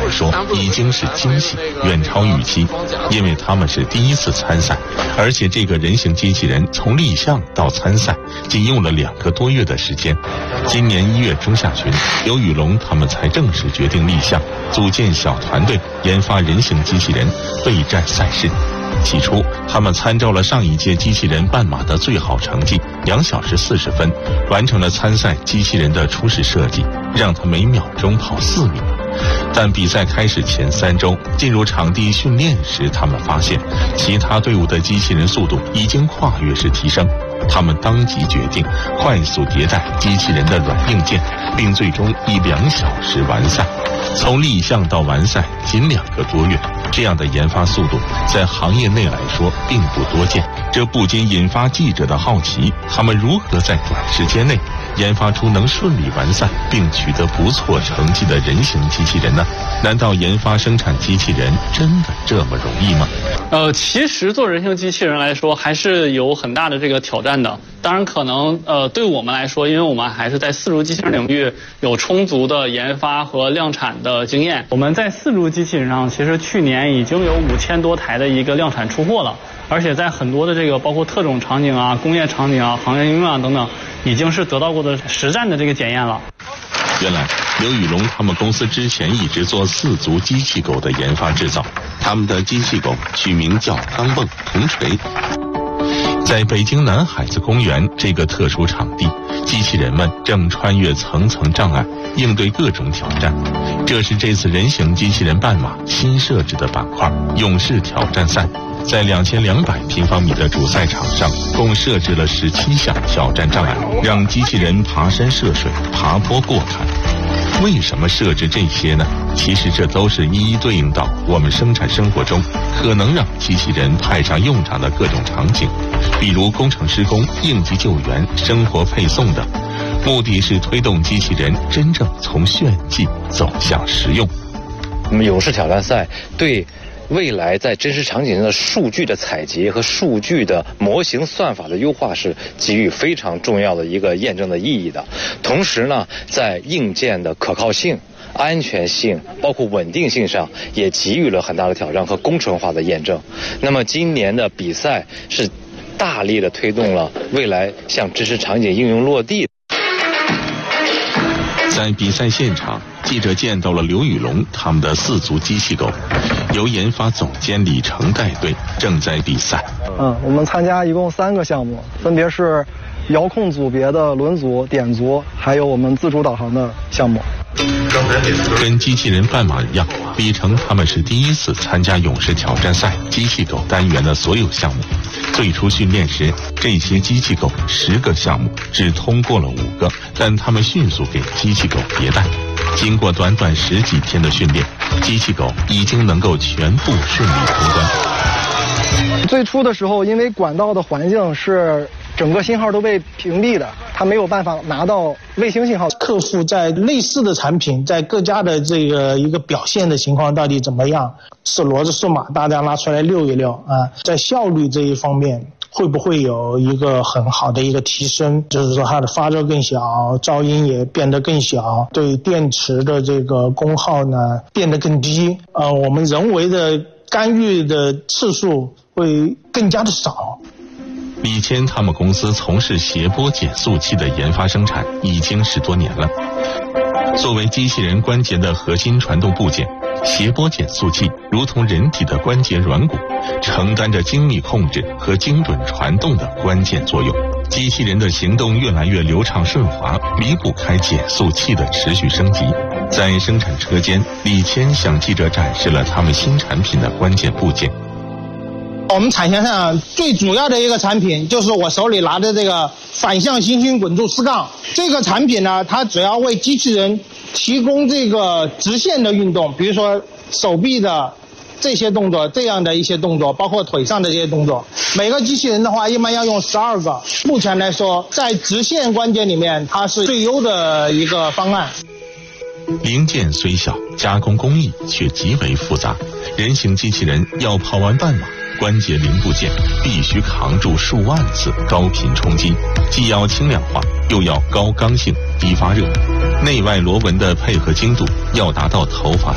来说已经是惊喜，远超预期，因为他们是第一次参赛，而且这个人形机器人从立项到参赛仅用了2个多月的时间。今年1月中下旬，刘宇龙他们才正式决定立项，组建小团队研发人形机器人备战赛事。起初他们参照了上一届机器人半马的最好成绩2小时40分，完成了参赛机器人的初始设计，让它每秒钟跑4米。但比赛开始前3周，进入场地训练时，他们发现其他队伍的机器人速度已经跨越式提升。他们当即决定快速迭代机器人的软硬件，并最终以2小时完赛。从立项到完赛仅2个多月，这样的研发速度在行业内来说并不多见。这不禁引发记者的好奇，他们如何在短时间内研发出能顺利完赛并取得不错成绩的人形机器人呢？难道研发生产机器人真的这么容易吗？ 其实做人形机器人来说还是有很大的这个挑战的。当然可能对我们来说，因为我们还是在4足机器人领域有充足的研发和量产的经验。我们在4足机器人上，其实去年已经有5000多台的一个量产出货了，而且在很多的这个包括特种场景啊、工业场景啊、行业应用啊等等，已经是得到过的实战的这个检验了。 原来刘宇龙他们公司之前一直做4足机器狗的研发制造，他们的机器狗取名叫钢蹦、铜锤。在北京南海子公园这个特殊场地，机器人们正穿越层层障碍，应对各种挑战。这是这次人形机器人半马新设置的板块——勇士挑战赛。在2200平方米的主赛场上，共设置了17项挑战障碍，让机器人爬山涉水、爬坡过坎。为什么设置这些呢？其实这都是一一对应到我们生产生活中可能让机器人派上用场的各种场景，比如工程施工、应急救援、生活配送等。目的是推动机器人真正从炫技走向实用。 那么勇士挑战赛对未来在真实场景中的数据的采集和数据的模型算法的优化是给予非常重要的一个验证的意义的。同时呢，在硬件的可靠性、安全性包括稳定性上也给予了很大的挑战和工程化的验证。那么今年的比赛是大力的推动了未来向真实场景应用落地。 在比赛现场，记者见到了刘宇龙他们的4足机器狗，由研发总监李成带队，正在比赛。 我们参加一共3个项目，分别是遥控组别的轮组、点组，还有我们自主导航的项目。 跟机器人半马一样，李成他们是第一次参加勇士挑战赛机器狗单元的所有项目。最初训练时，这些机器狗10个项目只通过了5个，但他们迅速给机器狗迭代。经过短短10几天的训练，机器狗已经能够全部顺利通关。 最初的时候，因为管道的环境是整个信号都被屏蔽的，它没有办法拿到卫星信号。 客户在类似的产品在各家的这个一个表现的情况到底怎么样，是骡子是马，大家拿出来溜一溜啊。在效率这一方面会不会有一个很好的一个提升，就是说它的发热更小，噪音也变得更小，对电池的这个功耗呢变得更低，我们人为的干预的次数会更加的少。 李谦他们公司从事谐波减速器的研发生产已经10多年了。作为机器人关节的核心传动部件，谐波减速器如同人体的关节软骨，承担着精密控制和精准传动的关键作用。机器人的行动越来越流畅顺滑，离不开减速器的持续升级。在生产车间，李谦向记者展示了他们新产品的关键部件。 我们产线上最主要的一个产品就是我手里拿的这个反向行星滚柱丝杠。这个产品呢，它主要为机器人提供这个直线的运动，比如说手臂的这些动作，这样的一些动作，包括腿上的这些动作。每个机器人的话，一般要用12个。目前来说，在直线关节里面，它是最优的一个方案。 零件虽小，加工工艺却极为复杂。人形机器人要跑完半马，关节零部件必须扛住数万次高频冲击，既要轻量化，又要高刚性、低发热，内外螺纹的配合精度要达到头发